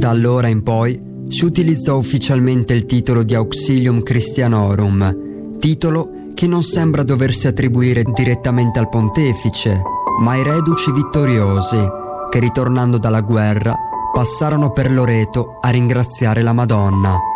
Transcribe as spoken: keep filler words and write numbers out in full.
Da allora in poi si utilizzò ufficialmente il titolo di Auxilium Christianorum, titolo che non sembra doversi attribuire direttamente al pontefice, ma ai reduci vittoriosi, che ritornando dalla guerra passarono per Loreto a ringraziare la Madonna.